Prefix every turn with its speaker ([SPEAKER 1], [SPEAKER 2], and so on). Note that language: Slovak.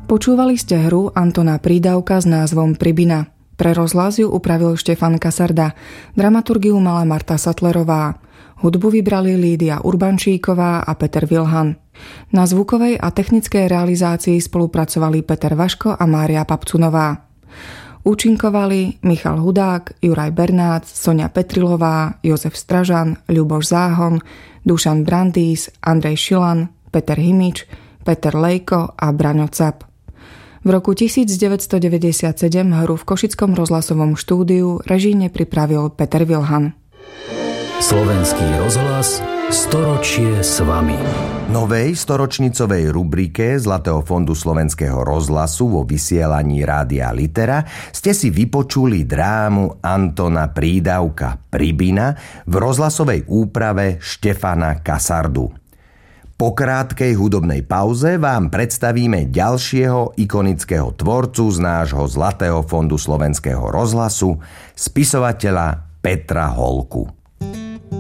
[SPEAKER 1] Počúvali ste hru Antona Prídavka s názvom Pribina. Pre rozhlas ju upravil Štefan Kasarda. Dramaturgiu mala Marta Sattlerová. Hudbu vybrali Lídia Urbančíková a Peter Vilhan. Na zvukovej a technickej realizácii spolupracovali Peter Vaško a Mária Papcunová. Účinkovali Michal Hudák, Juraj Bernác, Soňa Petrilová, Jozef Stražan, Ľuboš Záhon, Dušan Brandýs, Andrej Šilan, Peter Himič, Peter Lejko a Braňo Cap. V roku 1997 hru v Košickom rozhlasovom štúdiu režijne pripravil Peter Vilhan.
[SPEAKER 2] Slovenský rozhlas storočie s vami.
[SPEAKER 3] Novej storočnicovej rubrike Zlatého fondu Slovenského rozhlasu vo vysielaní Rádia Litera ste si vypočuli drámu Antona Prídavka Pribina v rozhlasovej úprave Štefana Kasardu. Po krátkej hudobnej pauze vám predstavíme ďalšieho ikonického tvorcu z nášho Zlatého fondu Slovenského rozhlasu, spisovateľa Petra Holku.